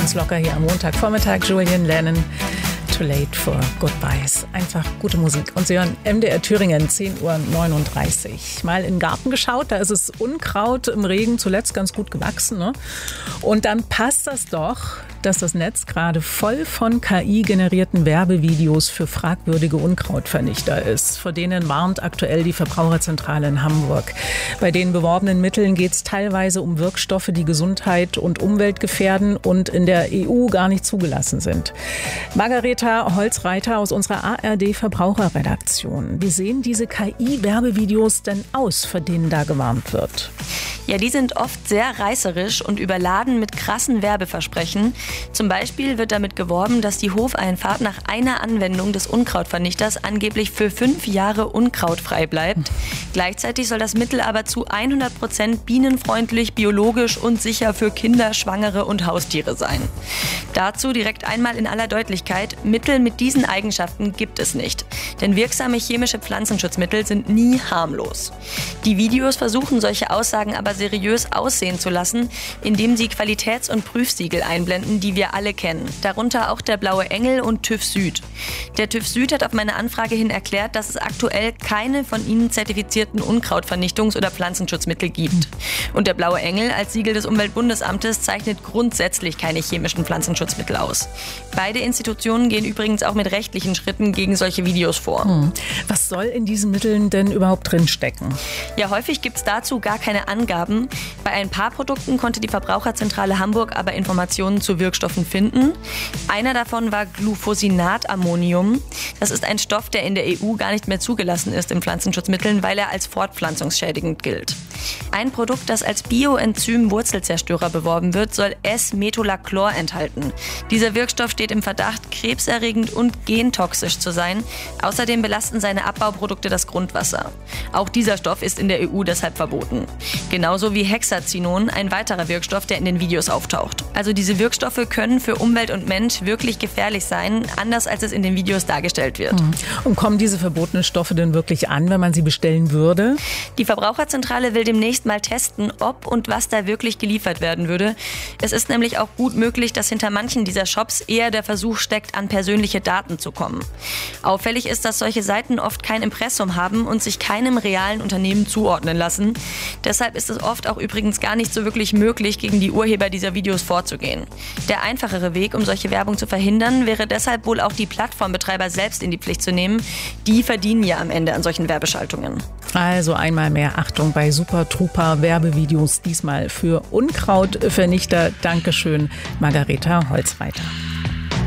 ganz locker hier am Montagvormittag. Julian Lennon, Too Late for Goodbyes. Einfach gute Musik. Und Sie hören MDR Thüringen, 10:39 Uhr. Mal in den Garten geschaut, da ist es Unkraut im Regen zuletzt ganz gut gewachsen. Ne? Und dann passt das doch, dass das Netz gerade voll von KI-generierten Werbevideos für fragwürdige Unkrautvernichter ist. Vor denen warnt aktuell die Verbraucherzentrale in Hamburg. Bei den beworbenen Mitteln geht es teilweise um Wirkstoffe, die Gesundheit und Umwelt gefährden und in der EU gar nicht zugelassen sind. Margareta Holzreiter aus unserer ARD-Verbraucherredaktion. Wie sehen diese KI-Werbevideos denn aus, vor denen da gewarnt wird? Ja, die sind oft sehr reißerisch und überladen mit krassen Werbeversprechen. Zum Beispiel wird damit geworben, dass die Hofeinfahrt nach einer Anwendung des Unkrautvernichters angeblich für 5 Jahre unkrautfrei bleibt. Gleichzeitig soll das Mittel aber zu 100% bienenfreundlich, biologisch und sicher für Kinder, Schwangere und Haustiere sein. Dazu direkt einmal in aller Deutlichkeit: Mittel mit diesen Eigenschaften gibt es nicht. Denn wirksame chemische Pflanzenschutzmittel sind nie harmlos. Die Videos versuchen, solche Aussagen aber seriös aussehen zu lassen, indem sie Qualitäts- und Prüfsiegel einblenden, die wir alle kennen. Darunter auch der Blaue Engel und TÜV Süd. Der TÜV Süd hat auf meine Anfrage hin erklärt, dass es aktuell keine von ihnen zertifizierten Unkrautvernichtungs- oder Pflanzenschutzmittel gibt. Und der Blaue Engel als Siegel des Umweltbundesamtes zeichnet grundsätzlich keine chemischen Pflanzenschutzmittel aus. Beide Institutionen gehen übrigens auch mit rechtlichen Schritten gegen solche Videos vor. Was soll in diesen Mitteln denn überhaupt drinstecken? Ja, häufig gibt es dazu gar keine Angaben. Bei ein paar Produkten konnte die Verbraucherzentrale Hamburg aber Informationen zu Wirkstoffen finden. Einer davon war Glufosinat-Ammonium. Das ist ein Stoff, der in der EU gar nicht mehr zugelassen ist in Pflanzenschutzmitteln, weil er als fortpflanzungsschädigend gilt. Ein Produkt, das als Bioenzym-Wurzelzerstörer beworben wird, soll S-Metolachlor enthalten. Dieser Wirkstoff steht im Verdacht, krebserregend und gentoxisch zu sein. Außerdem belasten seine Abbauprodukte das Grundwasser. Auch dieser Stoff ist in der EU deshalb verboten. Genauso wie Hexazinon, ein weiterer Wirkstoff, der in den Videos auftaucht. Also diese Wirkstoffe können für Umwelt und Mensch wirklich gefährlich sein, anders als es in den Videos dargestellt wird. Und kommen diese verbotenen Stoffe denn wirklich an, wenn man sie bestellen würde? Die Verbraucherzentrale will demnächst mal testen, ob und was da wirklich geliefert werden würde. Es ist nämlich auch gut möglich, dass hinter manchen dieser Shops eher der Versuch steckt, an persönliche Daten zu kommen. Auffällig ist, dass solche Seiten oft kein Impressum haben und sich keinem realen Unternehmen zuordnen lassen. Deshalb ist es oft auch übrigens gar nicht so wirklich möglich, gegen die Urheber dieser Videos vorzugehen. Der einfachere Weg, um solche Werbung zu verhindern, wäre deshalb wohl auch die Plattformbetreiber selbst in die Pflicht zu nehmen. Die verdienen ja am Ende an solchen Werbeschaltungen. Also einmal mehr Achtung bei Super Trooper Werbevideos, diesmal für Unkrautvernichter. Dankeschön, Margareta Holzreiter.